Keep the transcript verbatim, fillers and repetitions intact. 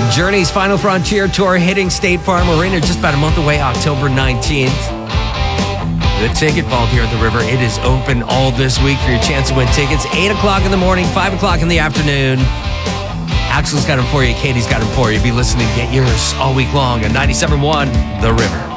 Journey's Final Frontier Tour hitting State Farm Arena just about a month away, October nineteenth. The Ticket Vault here at the River, it is open all this week for your chance to win tickets. eight o'clock in the morning, five o'clock in the afternoon. Axel's got them for you, Katie's got them for you. Be listening, get yours all week long on ninety-seven point one The River.